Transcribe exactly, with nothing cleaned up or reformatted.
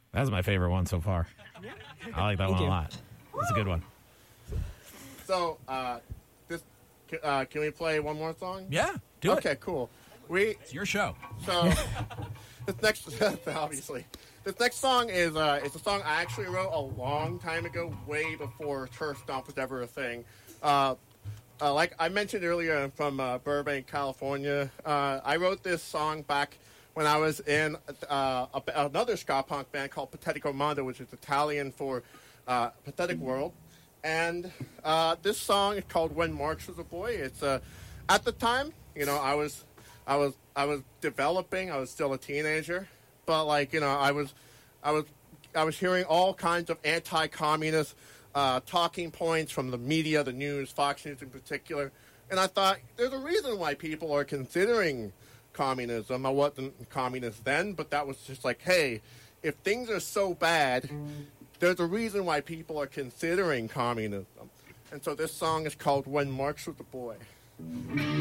That's my favorite one so far. I like that Thank one you. a lot. It's a good one. So, uh, this, uh, can we play one more song? Yeah, do okay, it. cool. We It's your show. so this next obviously this next song is uh, it's a song I actually wrote a long time ago, way before Turf Stomp was ever a thing. Uh, uh, like I mentioned earlier, I'm from uh, Burbank, California. Uh, I wrote this song back when I was in uh, a, another ska punk band called Patetico Mondo, which is Italian for uh, Pathetic World. And uh, this song is called "When Marx Was a Boy." It's uh, at the time, you know, I was, I was, I was developing. I was still a teenager, but like you know, I was, I was, I was hearing all kinds of anti-communist uh, talking points from the media, the news, Fox News in particular. And I thought there's a reason why people are considering communism. I wasn't communist then, but that was just like, hey, if things are so bad, there's a reason why people are considering communism. And so this song is called "When Marx Was a Boy."